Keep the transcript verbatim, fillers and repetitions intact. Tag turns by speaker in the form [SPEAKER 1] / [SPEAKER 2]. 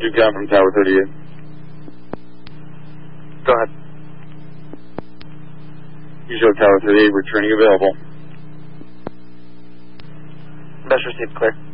[SPEAKER 1] You got from Tower thirty-eight.
[SPEAKER 2] Go ahead.
[SPEAKER 1] You show Tower thirty-eight returning available.
[SPEAKER 2] Best received, clear.